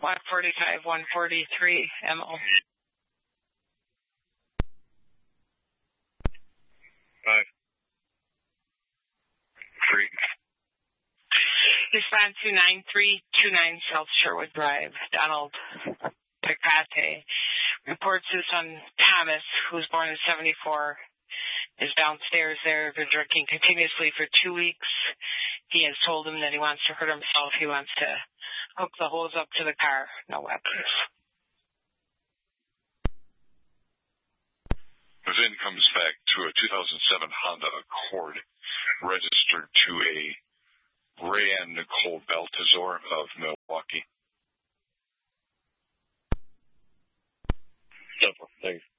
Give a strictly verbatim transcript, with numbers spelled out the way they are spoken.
one forty-five, one forty-three, M O. Five. Three. Respond to nine three two nine South Sherwood Drive. Donald Picate reports his son Thomas, who was born in seventy-four, is downstairs there. Been drinking continuously for two weeks. He has told him that he wants to hurt himself. He wants to hook the hose up to the car. No weapons. The V I N comes back to a two thousand seven Honda Accord registered to a Rayanne Nicole Baltazar of Milwaukee. Simple. Thanks.